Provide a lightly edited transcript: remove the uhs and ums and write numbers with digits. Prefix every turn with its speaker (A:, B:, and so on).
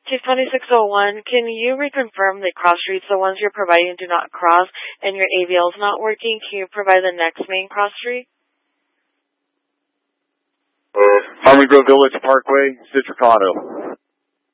A: 22601, can you reconfirm the cross streets, the ones you're providing do not cross, and your AVL is not working? Can you provide the next main cross street?
B: Harmon Grove Village Parkway, Citricado.